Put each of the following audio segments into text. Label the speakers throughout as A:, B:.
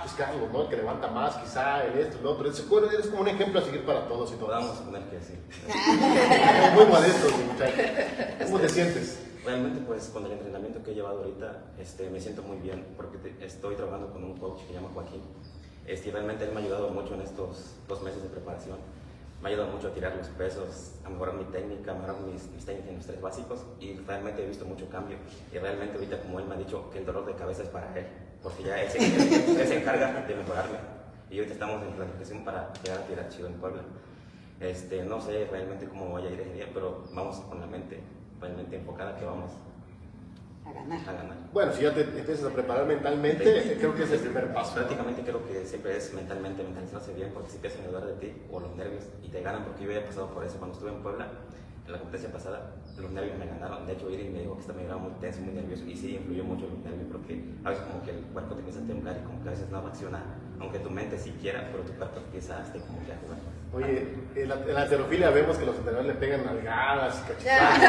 A: pues Carlos, ¿no? El que levanta más, quizá, el esto, el otro. Eres como un ejemplo a seguir para todos y todas.
B: Vamos a poner que sí.
A: Muy modestos, muchachos. ¿Cómo te sientes?
B: Realmente, pues, con el entrenamiento que he llevado ahorita, me siento muy bien, porque estoy trabajando con un coach que se llama Joaquín. Realmente él me ha ayudado mucho en estos 2 meses de preparación. Me ha ayudado mucho a tirar los pesos, a mejorar mi técnica, a mejorar mis técnicas en los 3 básicos, y realmente he visto mucho cambio. Y realmente ahorita, como él me ha dicho, que el dolor de cabeza es para él, porque ya él se encarga de mejorarme. Y ahorita estamos en planificación para llegar a tirar chido en Puebla. No sé realmente cómo vaya a ir ese día, pero vamos con la mente realmente enfocada que vamos a ganar.
A: Bueno, si ya te empiezas a preparar mentalmente, creo que es el primer paso.
B: Prácticamente creo que siempre es mentalizarse bien, porque si empiezan a dudar de ti o los nervios y te ganan, porque yo había pasado por eso cuando estuve en Puebla, en la competencia pasada, los nervios me ganaron. De hecho, Iris me dijo que me iba muy tenso, muy nervioso, y sí, influyó mucho los nervios, porque a veces como que el cuerpo te empieza a temblar y como que a veces no reacciona, aunque tu mente sí quiera, pero tu cuerpo empieza como que a jugar.
A: Oye, en la halterofilia vemos que los entrenadores le pegan nalgadas, cachetadas.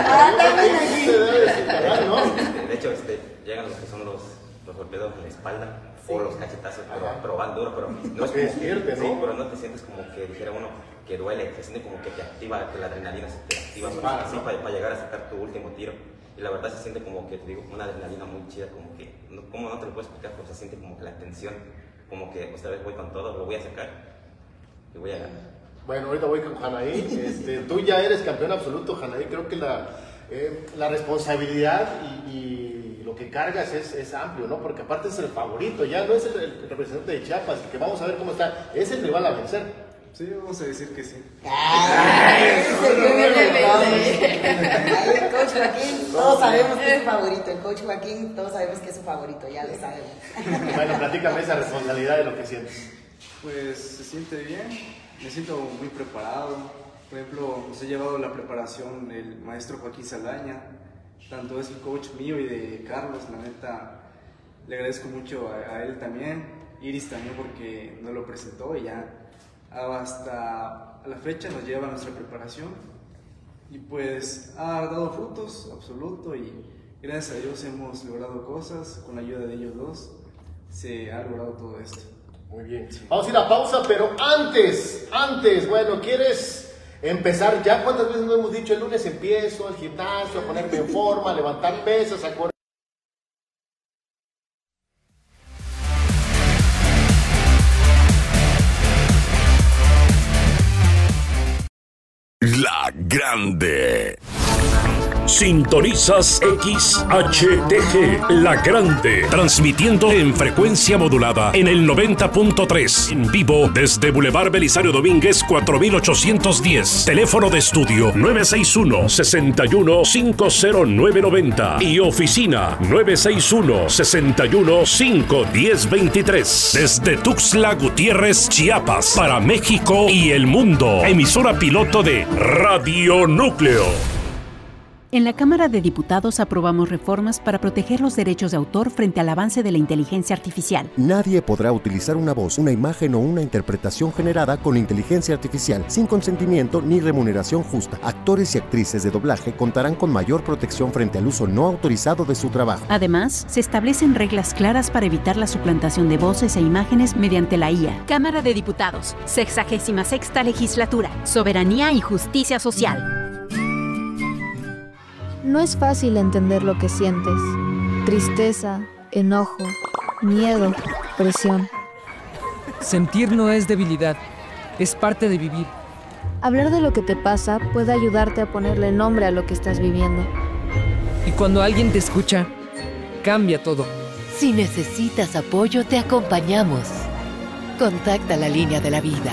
B: De hecho, llegan los que son los golpeados en la espalda, sí, o los cachetazos, pero van duro, pero no es como
A: cierto,
B: sí, pero no te sientes como que dijera uno que duele, te siente como que te activa, que la adrenalina se te activa, así para llegar a sacar tu último tiro. Y la verdad se siente como que, te digo, una adrenalina muy chida, como que, ¿cómo no te lo puedo explicar? Pero se siente como que la tensión, como que esta vez voy con todo, lo voy a sacar y voy a ganar.
A: Bueno, ahorita voy con Janaí. Tú ya eres campeón absoluto, Janaí. Creo que la responsabilidad y lo que cargas es amplio, ¿no? Porque aparte es el favorito, ya no es el representante de Chiapas, que vamos a ver cómo está. Es el rival a vencer.
C: Sí, vamos a decir que sí.
D: El coach Joaquín, todos sabemos que es su favorito. El coach Joaquín, todos sabemos que es su favorito, ya lo sabemos.
A: Bueno, platícame esa responsabilidad de lo que sientes.
C: Pues se siente bien. Me siento muy preparado. Por ejemplo, nos he llevado la preparación del maestro Joaquín Saldaña. Tanto es el coach mío y de Carlos. La neta, le agradezco mucho a él también. Iris también, porque nos lo presentó y ya hasta la fecha nos lleva nuestra preparación. Y pues ha dado frutos, absoluto. Y gracias a Dios hemos logrado cosas. Con la ayuda de ellos dos se ha logrado todo esto.
A: Muy bien. Vamos a ir a pausa, pero antes, bueno, ¿quieres empezar ya? ¿Cuántas veces nos hemos dicho? El lunes empiezo al gimnasio, a ponerme en forma, a levantar pesas, a correr.
E: La Grande. Sintonizas XHTG, La Grande, transmitiendo en frecuencia modulada en el 90.3, en vivo desde Boulevard Belisario Domínguez 4810, teléfono de estudio 961-61-50990 y oficina 961-61-51023, desde Tuxtla Gutiérrez, Chiapas, para México y el mundo, emisora piloto de Radio Núcleo.
F: En la Cámara de Diputados aprobamos reformas para proteger los derechos de autor frente al avance de la inteligencia artificial.
G: Nadie podrá utilizar una voz, una imagen o una interpretación generada con inteligencia artificial sin consentimiento ni remuneración justa. Actores y actrices de doblaje contarán con mayor protección frente al uso no autorizado de su trabajo.
F: Además, se establecen reglas claras para evitar la suplantación de voces e imágenes mediante la IA. Cámara de Diputados, 66ª Legislatura, Soberanía y Justicia Social.
H: No es fácil entender lo que sientes. Tristeza, enojo, miedo, presión.
I: Sentir no es debilidad, es parte de vivir.
H: Hablar de lo que te pasa puede ayudarte a ponerle nombre a lo que estás viviendo.
I: Y cuando alguien te escucha, cambia todo.
J: Si necesitas apoyo, te acompañamos. Contacta la línea de la vida.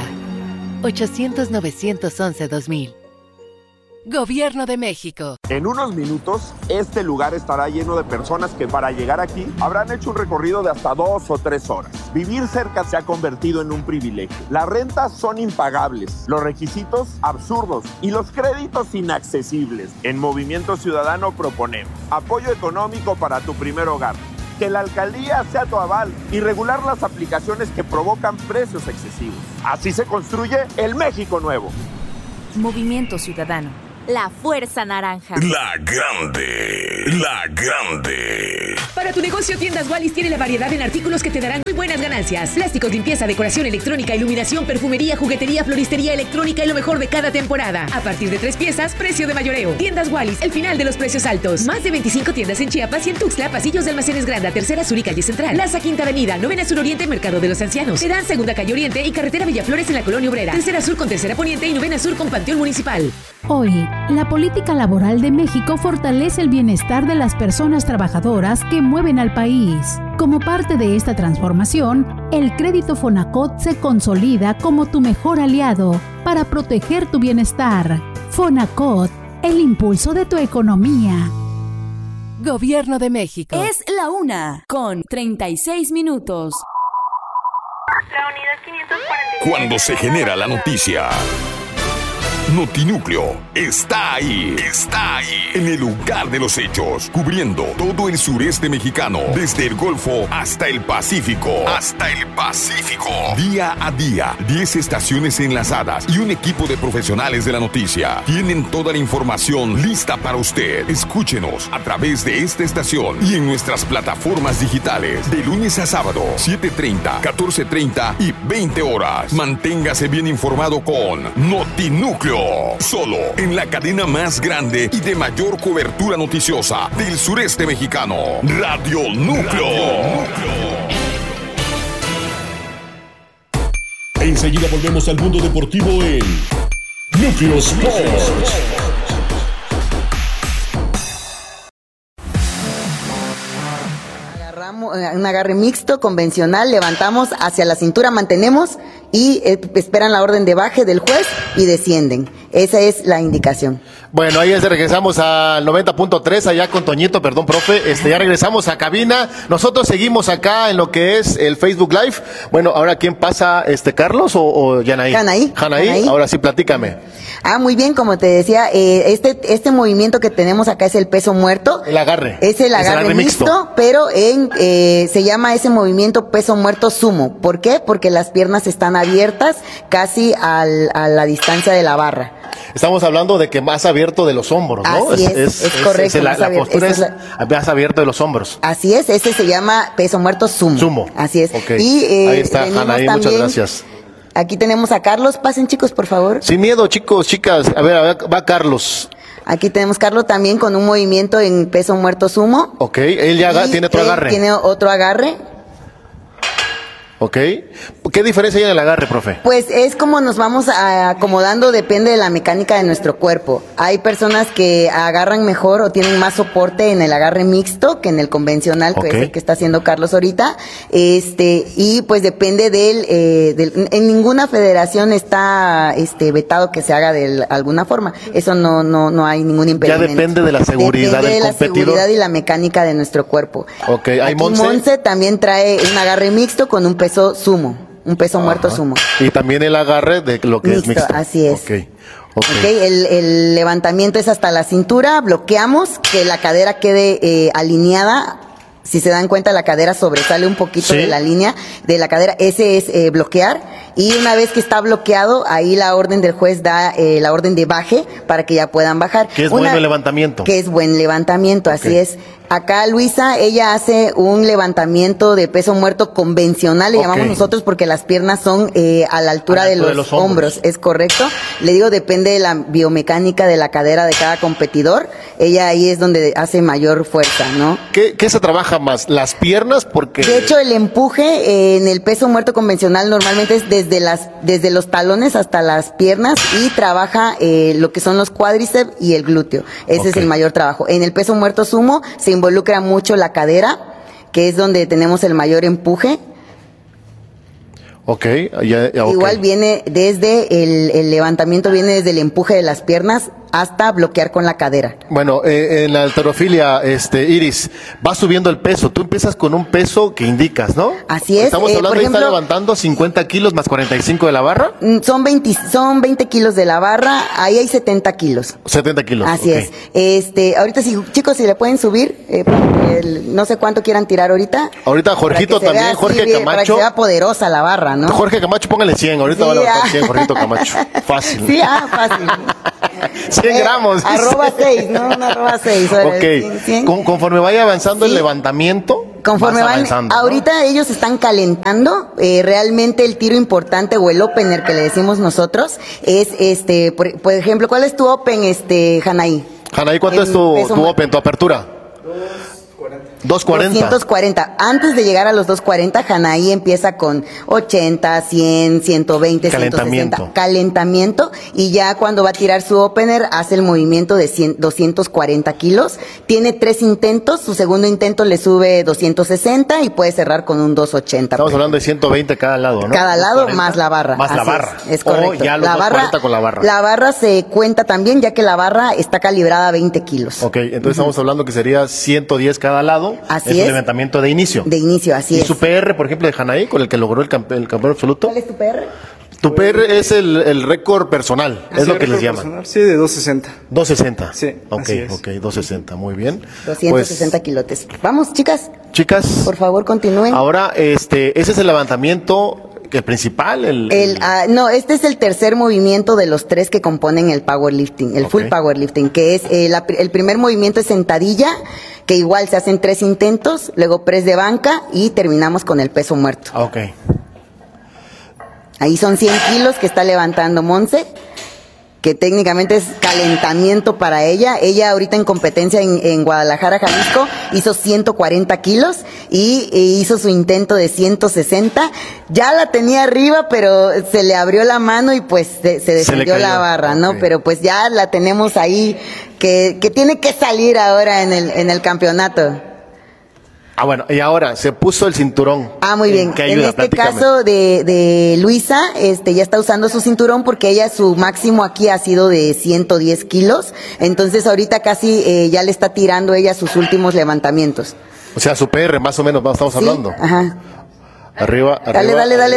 J: 800-911-2000. Gobierno de México.
K: En unos minutos, este lugar estará lleno de personas que para llegar aquí habrán hecho un recorrido de hasta 2 o 3 horas. Vivir cerca se ha convertido en un privilegio. Las rentas son impagables, los requisitos absurdos y los créditos inaccesibles. En Movimiento Ciudadano proponemos apoyo económico para tu primer hogar, que la alcaldía sea tu aval y regular las aplicaciones que provocan precios excesivos. Así se construye el México nuevo.
L: Movimiento Ciudadano. La Fuerza Naranja.
E: La Grande. La Grande.
L: Para tu negocio, Tiendas Wallis tiene la variedad en artículos que te darán muy buenas ganancias. Plásticos, limpieza, decoración electrónica, iluminación, perfumería, juguetería, floristería, electrónica y lo mejor de cada temporada. A partir de 3 piezas, precio de mayoreo. Tiendas Wallis, el final de los precios altos. Más de 25 tiendas en Chiapas y en Tuxtla, pasillos de Almacenes Granda, Tercera Sur y Calle Central. Plaza Quinta Avenida, Novena Sur Oriente, Mercado de los Ancianos. Terán Segunda Calle Oriente y Carretera Villaflores en la Colonia Obrera. Tercera Sur con Tercera Poniente y Novena Sur con Panteón Municipal.
M: Hoy, la política laboral de México fortalece el bienestar de las personas trabajadoras que mueven al país. Como parte de esta transformación, el crédito Fonacot se consolida como tu mejor aliado para proteger tu bienestar. Fonacot, el impulso de tu economía.
N: Gobierno de México.
O: Es la 1:36.
P: La unidad 540.
E: Cuando se genera la noticia, Notinúcleo está ahí. Está ahí. En el lugar de los hechos. Cubriendo todo el sureste mexicano. Desde el Golfo hasta el Pacífico. Día a día. 10 estaciones enlazadas y un equipo de profesionales de la noticia. Tienen toda la información lista para usted. Escúchenos a través de esta estación y en nuestras plataformas digitales. De lunes a sábado, 7:30, 14:30 y 20 horas. Manténgase bien informado con Notinúcleo. Solo en la cadena más grande y de mayor cobertura noticiosa del sureste mexicano. Radio Núcleo. Enseguida volvemos al mundo deportivo en Núcleo Sports.
D: Un agarre mixto, convencional, levantamos hacia la cintura, mantenemos y esperan la orden de baje del juez y descienden. Esa es la indicación.
A: Bueno, ahí regresamos al 90.3, allá con Toñito, perdón, profe. Ya regresamos a cabina. Nosotros seguimos acá en lo que es el Facebook Live. Bueno, ahora ¿quién pasa? ¿Carlos o Yanaí? Janaí. Ahora sí, platícame.
D: Muy bien, como te decía, este movimiento que tenemos acá es el peso muerto.
A: El agarre.
D: Es el agarre mixto, pero se llama ese movimiento peso muerto sumo. ¿Por qué? Porque las piernas están abiertas casi a la distancia de la barra.
A: Estamos hablando de que más abierto de los hombros, ¿no?
D: Así es correcto.
A: La postura es más abierto de los hombros.
D: Así es, ese se llama peso muerto sumo. Así es.
A: Okay.
D: Y
A: ahí está, Anaí, muchas gracias.
D: Aquí tenemos a Carlos. Pasen, chicos, por favor.
A: Sin miedo, chicos, chicas. A ver, va Carlos.
D: Aquí tenemos Carlos también con un movimiento en peso muerto sumo.
A: Ok, él ya tiene otro agarre.
D: Tiene otro agarre.
A: Ok. ¿Qué diferencia hay en el agarre, profe?
D: Pues es como nos vamos acomodando, depende de la mecánica de nuestro cuerpo. Hay personas que agarran mejor o tienen más soporte en el agarre mixto que en el convencional, que es el que está haciendo Carlos ahorita. Y pues depende en ninguna federación está vetado que se haga de alguna forma. Eso no hay ningún impedimento.
A: Ya depende de la seguridad del competidor.
D: Depende de la seguridad y la mecánica de nuestro cuerpo.
A: Ok, hay
D: Monse también trae un agarre mixto con un peso sumo. Un peso muerto sumo.
A: Y también el agarre de lo que es mixto.
D: Así es. El levantamiento es hasta la cintura, bloqueamos que la cadera quede alineada. Si se dan cuenta, la cadera sobresale un poquito de la línea de la cadera. Ese es bloquear. Y una vez que está bloqueado, ahí la orden del juez da la orden de baje para que ya puedan bajar.
A: Que es buen levantamiento.
D: Que es buen levantamiento, así es. Acá Luisa, ella hace un levantamiento de peso muerto convencional, le llamamos nosotros, porque las piernas son a la altura de los hombros. Es correcto. Le digo, depende de la biomecánica de la cadera de cada competidor. Ella ahí es donde hace mayor fuerza, ¿no?
A: ¿Qué se trabaja más? ¿Las piernas? Porque
D: de hecho, el empuje en el peso muerto convencional normalmente es desde los talones hasta las piernas y trabaja lo que son los cuádriceps y el glúteo. Ese es el mayor trabajo. En el peso muerto sumo se involucra mucho la cadera, que es donde tenemos el mayor empuje. Igual viene desde el levantamiento, viene desde el empuje de las piernas hasta bloquear con la cadera.
A: Bueno, en la halterofilia, Iris, va subiendo el peso. Tú empiezas con un peso que indicas, ¿no?
D: Así es.
A: Estamos hablando de estar levantando 50 kilos más 45 de la barra.
D: Son 20 kilos de la barra, ahí hay 70 kilos.
A: 70 kilos.
D: Así es. Ahorita chicos, si le pueden subir, no sé cuánto quieran tirar ahorita.
A: Ahorita Jorgito también, Jorge Camacho.
D: Para que sea poderosa la barra, ¿no?
A: Jorge Camacho, póngale 100, ahorita va a levantar 100, Jorgito Camacho. Fácil.
D: Sí, fácil.
A: 100 gramos.
D: @6, ¿no? @6.
A: Ok. Conforme vaya avanzando el levantamiento.
D: Conforme van, ahorita ellos están calentando, realmente el tiro importante o el opener que le decimos nosotros es por ejemplo, ¿cuál es tu open, Janaí?
A: Janaí, ¿cuánto es tu open, tu apertura? 240.
D: 240. Antes de llegar a los 240, Janaí empieza con 80, 100, 120, 160. Calentamiento. Y ya cuando va a tirar su opener, hace el movimiento de 240 kilos. Tiene 3 intentos. Su segundo intento le sube 260 y puede cerrar con un 280.
A: Estamos hablando de 120 cada lado, ¿no?
D: Cada lado más la barra.
A: Más la barra.
D: Es correcto.
A: Ya los 240 con la barra.
D: La barra se cuenta también, ya que la barra está calibrada a 20 kilos.
A: Ok, entonces estamos hablando que sería 110 cada lado.
D: Así
A: es.
D: Es.
A: Un levantamiento de inicio.
D: De inicio, así es.
A: ¿Y su PR, por ejemplo, de Janaí, con el que logró el campeón absoluto?
D: ¿Cuál es tu PR?
A: Tu PR es el récord personal, es lo que les llaman.
C: Personal, sí, de 260.
A: 260.
C: Sí, así es.
A: Ok, 260, muy bien.
D: 260 kilotes. Vamos, chicas.
A: Chicas.
D: Por favor, continúen.
A: Ahora, ese es el levantamiento el principal.
D: No, este es el tercer movimiento de los 3 que componen el powerlifting, el full powerlifting, que es el primer movimiento es sentadilla, que igual se hacen 3 intentos, luego press de banca y terminamos con el peso muerto.
A: Ok.
D: Ahí son 100 kilos que está levantando Monse, que técnicamente es calentamiento para ella. Ella ahorita en competencia en Guadalajara, Jalisco, hizo 140 kilos y hizo su intento de 160. Ya la tenía arriba, pero se le abrió la mano y pues se descendió la barra, ¿no? Okay. Pero pues ya la tenemos ahí, que tiene que salir ahora en el campeonato.
A: Bueno, y ahora se puso el cinturón.
D: Muy bien. En este caso de Luisa, ya está usando su cinturón porque ella su máximo aquí ha sido de 110 kilos. Entonces ahorita casi ya le está tirando ella sus últimos levantamientos.
A: O sea, su PR más o menos estamos hablando.
D: Ajá.
A: Arriba,
D: dale.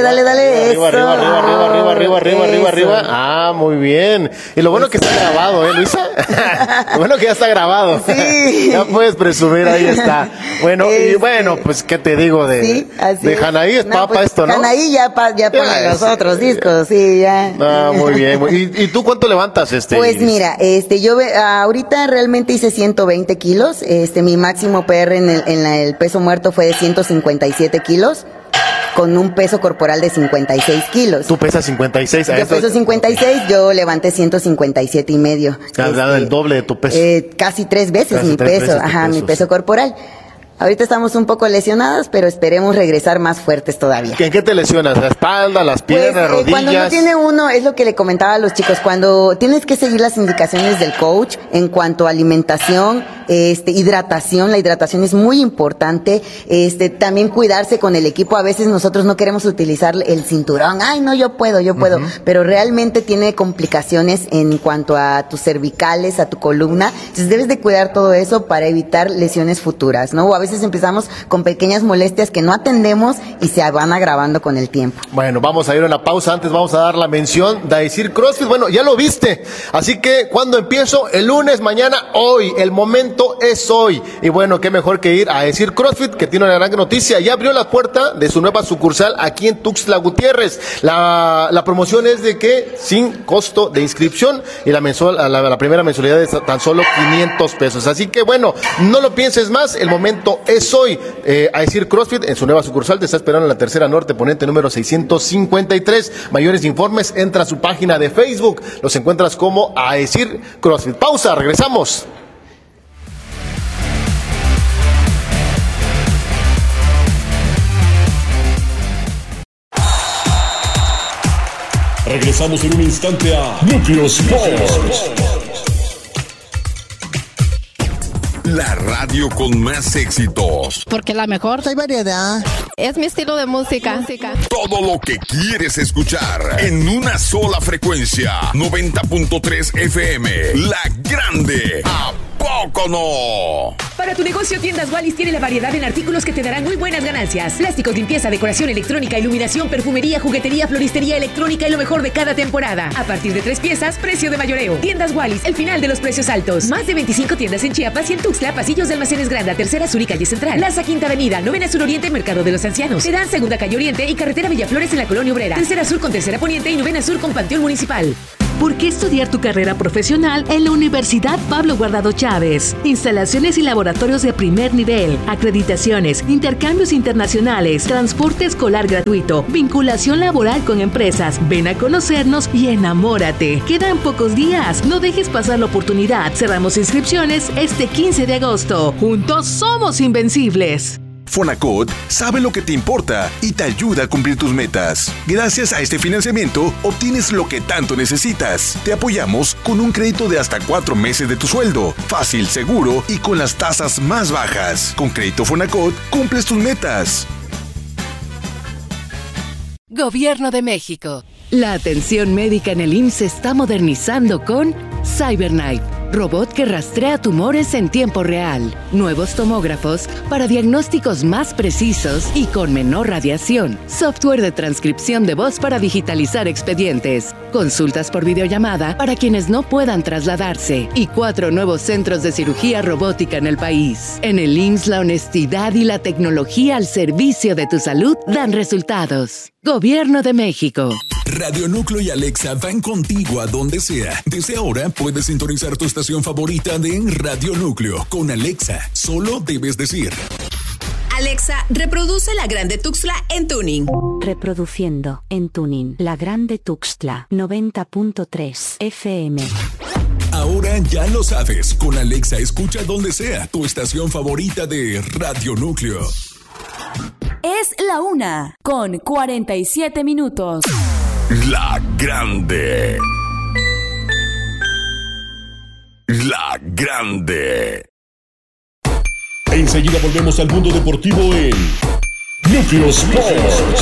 A: Arriba. Muy bien. Y lo bueno que está grabado, Luisa. Lo bueno que ya está grabado.
D: Sí.
A: Ya puedes presumir, ahí está. Bueno, y bueno, pues, ¿qué te digo de Janaí? Es papa esto, ¿no?
D: Janaí ya pone los otros discos, sí, ya.
A: Muy bien. ¿Y tú cuánto levantas,
D: Pues mira, yo ahorita realmente hice 120 kilos. Mi máximo PR en el peso muerto fue de 157 kilos. Con un peso corporal de 56 kilos.
A: ¿Tú pesas 56?
D: Yo peso 56, yo levanté 157 y medio.
A: Has dado el doble de tu peso.
D: Casi 3 veces mi peso, mi peso corporal. Ahorita estamos un poco lesionadas, pero esperemos regresar más fuertes todavía.
A: ¿En qué te lesionas? ¿La espalda, las piernas, rodillas?
D: Cuando no tiene uno, es lo que le comentaba a los chicos, cuando tienes que seguir las indicaciones del coach en cuanto a alimentación, hidratación, la hidratación es muy importante, también cuidarse con el equipo. A veces nosotros no queremos utilizar el cinturón, no, yo puedo, pero realmente tiene complicaciones en cuanto a tus cervicales, a tu columna. Entonces debes de cuidar todo eso para evitar lesiones futuras, ¿no? O a veces empezamos con pequeñas molestias que no atendemos y se van agravando con el tiempo.
A: Bueno, vamos a ir a una pausa. Antes vamos a dar la mención de decir CrossFit. Bueno, ya lo viste. Así que, ¿cuándo empiezo? El lunes, mañana, hoy. El momento es hoy. Y bueno, qué mejor que ir a decir CrossFit, que tiene una gran noticia. Ya abrió la puerta de su nueva sucursal aquí en Tuxtla Gutiérrez. La promoción es de que sin costo de inscripción y la primera mensualidad es tan solo 500 pesos. Así que bueno, no lo pienses más. El momento es hoy. A decir CrossFit en su nueva sucursal te está esperando en la Tercera Norte, Poniente número 653. Mayores informes, entra a su página de Facebook. Los encuentras como a decir CrossFit. Pausa, regresamos.
E: Regresamos en un instante a Núcleo Sports.
K: La radio con más éxitos.
O: Porque la mejor.
Q: Hay variedad.
O: Es mi estilo de música.
K: Todo lo que quieres escuchar en una sola frecuencia. 90.3 FM. La Grande. ¿A poco no?
L: Para tu negocio, Tiendas Wallis tiene la variedad en artículos que te darán muy buenas ganancias. Plásticos, limpieza, decoración electrónica, iluminación, perfumería, juguetería, floristería electrónica y lo mejor de cada temporada. A partir de 3 piezas, precio de mayoreo. Tiendas Wallis, el final de los precios altos. Más de 25 tiendas en Chiapas y en Tuxtla, pasillos de Almacenes Granda, Tercera Sur y Calle Central. Plaza Quinta Avenida, Novena Sur Oriente, Mercado de los Ancianos. Te dan Segunda Calle Oriente y Carretera Villaflores en la Colonia Obrera. Tercera Sur con Tercera Poniente y Novena Sur con Panteón Municipal. ¿Por qué estudiar tu carrera profesional en la Universidad Pablo Guardado Chávez? Instalaciones y laboratorios de primer nivel, acreditaciones, intercambios internacionales, transporte escolar gratuito, vinculación laboral con empresas. Ven a conocernos y enamórate. Quedan pocos días. No dejes pasar la oportunidad. Cerramos inscripciones este 15 de agosto. Juntos somos invencibles.
Q: Fonacot sabe lo que te importa y te ayuda a cumplir tus metas. Gracias a este financiamiento, obtienes lo que tanto necesitas. Te apoyamos con un crédito de hasta 4 meses de tu sueldo. Fácil, seguro y con las tasas más bajas. Con Crédito Fonacot, cumples tus metas.
N: Gobierno de México.
J: La atención médica en el IMSS se está modernizando con CyberKnife, robot que rastrea tumores en tiempo real, nuevos tomógrafos para diagnósticos más precisos y con menor radiación, software de transcripción de voz para digitalizar expedientes, consultas por videollamada para quienes no puedan trasladarse y 4 nuevos centros de cirugía robótica en el país. En el IMSS, la honestidad y la tecnología al servicio de tu salud dan resultados. Gobierno de México.
R: Radio Núcleo y Alexa van contigo a donde sea. Desde ahora puedes sintonizar tu estación favorita de Radio Núcleo con Alexa. Solo debes decir:
S: Alexa, reproduce La Grande Tuxtla en tuning.
T: Reproduciendo en tuning La Grande Tuxtla 90.3 FM.
R: Ahora ya lo sabes. Con Alexa escucha donde sea tu estación favorita de Radio Núcleo.
U: Es la 1:47.
E: La Grande. La Grande. Enseguida volvemos al mundo deportivo en Núcleo Sports.